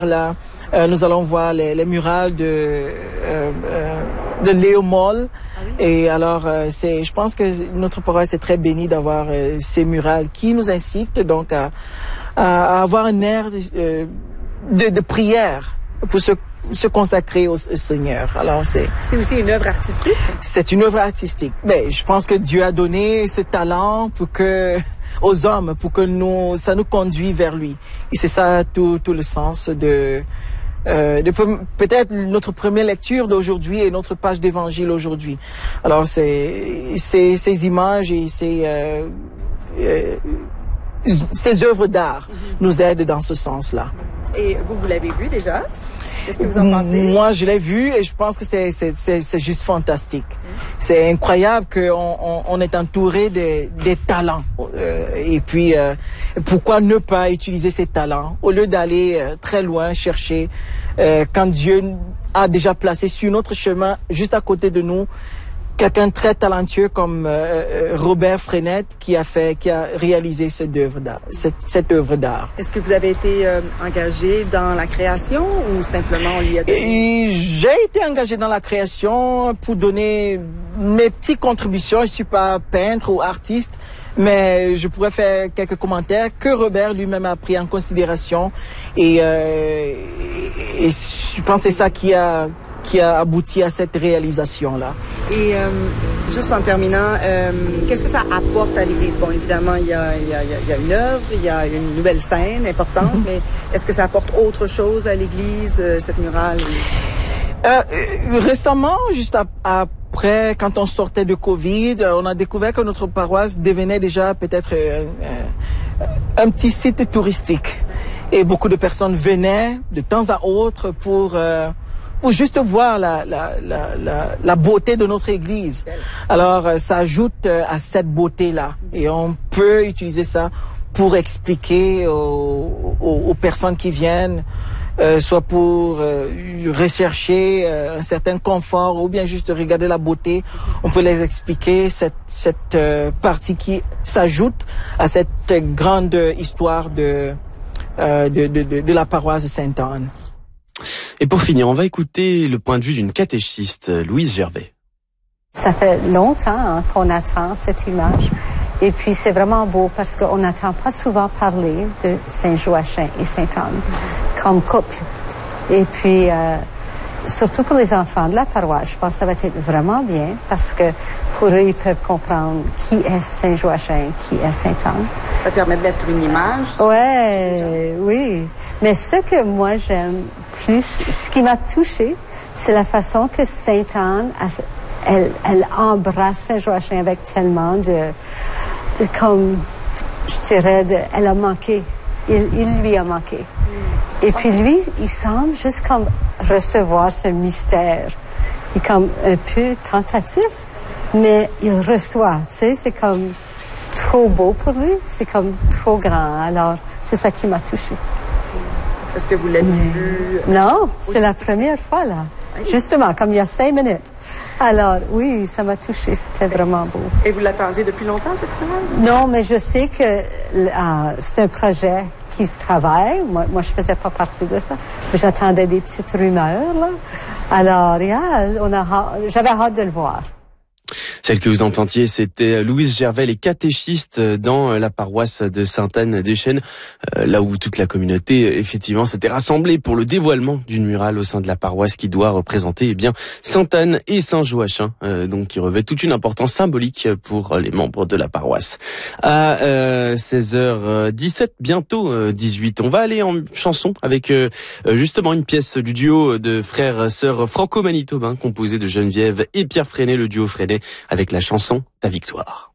Là, nous allons voir les murales de Léo Moll. Ah oui. Et alors, je pense que notre paroisse est très bénie d'avoir ces murales qui nous incitent donc à avoir un air de prière pour se consacrer au Seigneur. Alors c'est aussi une œuvre artistique. C'est une œuvre artistique. Mais je pense que Dieu a donné ce talent aux hommes pour que ça nous conduit vers lui. Et c'est ça tout le sens de peut-être notre première lecture d'aujourd'hui et notre page d'évangile aujourd'hui. Alors ces images et ces œuvres d'art nous aident dans ce sens-là. Et vous l'avez vu déjà? Qu'est-ce que vous en pensez? Moi, je l'ai vu et je pense que c'est juste fantastique. C'est incroyable qu'on est entouré des talents. Et puis, pourquoi ne pas utiliser ces talents au lieu d'aller très loin chercher quand Dieu a déjà placé sur notre chemin, juste à côté de nous, quelqu'un de très talentueux comme Robert Frenette qui a réalisé cette œuvre d'art. Est-ce que vous avez été engagé dans la création ou simplement on lui a donné? J'ai été engagé dans la création pour donner mes petites contributions. Je ne suis pas peintre ou artiste, mais je pourrais faire quelques commentaires que Robert lui-même a pris en considération. Et je pense que c'est ça qui a abouti à cette réalisation-là. Et juste en terminant, qu'est-ce que ça apporte à l'Église? Bon, évidemment, il y a une œuvre, il y a une nouvelle scène importante, mais est-ce que ça apporte autre chose à l'Église, cette murale? Récemment, juste après, quand on sortait de Covid, on a découvert que notre paroisse devenait déjà peut-être un petit site touristique. Et beaucoup de personnes venaient de temps à autre pour juste voir la beauté de notre église. Alors, ça ajoute à cette beauté-là. Et on peut utiliser ça pour expliquer aux personnes qui viennent, soit pour rechercher un certain confort ou bien juste regarder la beauté. On peut les expliquer cette partie qui s'ajoute à cette grande histoire de la paroisse de Sainte-Anne. Et pour finir, on va écouter le point de vue d'une catéchiste, Louise Gervais. Ça fait longtemps qu'on attend cette image. Et puis c'est vraiment beau parce qu'on n'entend pas souvent parler de Saint-Joachim et Sainte-Anne comme couple. Et puis, surtout pour les enfants de la paroisse, je pense que ça va être vraiment bien parce que pour eux, ils peuvent comprendre qui est Saint-Joachim, qui est Sainte-Anne. Ça permet de mettre une image. Ouais, oui. Mais ce que moi j'aime plus, ce qui m'a touchée, c'est la façon que Sainte-Anne, elle embrasse Saint-Joachim avec tellement de comme, je dirais, elle a manqué. Il lui a manqué. Et puis lui, il semble juste comme recevoir ce mystère. Il est comme un peu tentatif, mais il reçoit, tu sais, c'est comme trop beau pour lui, c'est comme trop grand. Alors, c'est ça qui m'a touchée. Est-ce que vous l'avez vu? Non, c'est la première fois, là. Justement, comme il y a 5 minutes. Alors, oui, ça m'a touchée. C'était vraiment beau. Et vous l'attendiez depuis longtemps, cette parole? Non, mais je sais que c'est un projet qui se travaille. Moi, je faisais pas partie de ça. J'attendais des petites rumeurs, là. Alors, j'avais hâte de le voir. Celle que vous entendiez, c'était Louise Gervais, les catéchistes dans la paroisse de Sainte-Anne-des-Chênes, là où toute la communauté, effectivement, s'était rassemblée pour le dévoilement d'une murale au sein de la paroisse qui doit représenter, Sainte-Anne et Saint-Joachim, donc qui revêt toute une importance symbolique pour les membres de la paroisse. À 16h17, bientôt 18, on va aller en chanson avec justement une pièce du duo de frères-sœurs franco-manitobains composé de Geneviève et Pierre Freinet, le duo Freinet, avec la chanson Ta Victoire.